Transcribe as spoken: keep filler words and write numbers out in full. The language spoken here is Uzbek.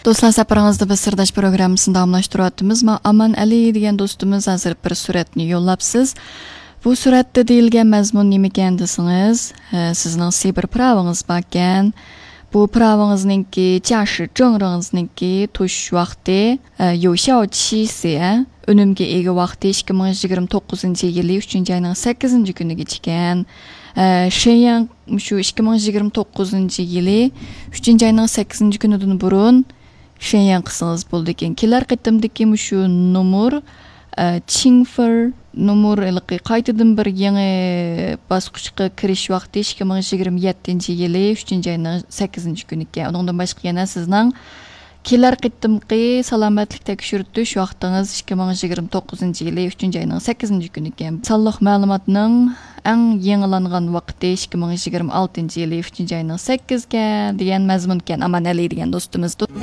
Dostlar, saparingizda biz sirdash programmasini davomlashtiryapmiz. Men Aman Ali degan do'stimiz hozir bir suratni yo'llabsiz. Bu suratda deyilgan mazmun nima ekan desangiz, sizning siber pravingiz bor ekan. Bu pravingizningki, jashi jonringizningki tush vaqti yo'shao chisi, unumga ega vaqti ikki ming yigirma to'qqizinchi yil uchinchi oyning sakkizinchi kuniga chiqqan. Sheyan shu ikki ming yigirma to'qqizinchi yili uchinchi oyning sakkizinchi kunidan burun Sheyan qilsangiz bo'ldi ekan. Kelar qitimdiki shu numur Chingfer numur ilqi qaytadan bir yangi bosqichga kirish vaqti ikki ming yigirma yettinchi yili uchinchi oyning sakkizinchi kuni ekan. Undan boshqa yana sizning kelar qitimqi salomatlik tekshirtish vaqtingiz ikki ming yigirma to'qqizinchi yili uchinchi oyning sakkizinchi kuni ekan. Sonliq ma'lumotning eng yangilangan vaqti ikki ming yigirma oltinchi yili uchinchi oyning sakkiziga degan mazmun ekan. Aman Ali degan do'stimiz.